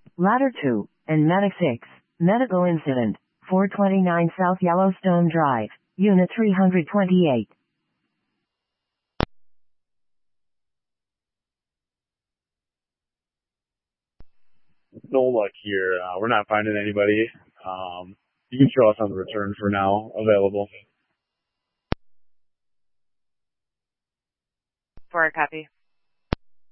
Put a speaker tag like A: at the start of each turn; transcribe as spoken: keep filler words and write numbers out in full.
A: Ladder two, and Medic six. Medical incident, four twenty-nine South Yellowstone Drive, Unit three hundred twenty-eight.
B: No luck here. Uh, we're not finding anybody. Um, you can show us on the return for now, available.
C: For a copy.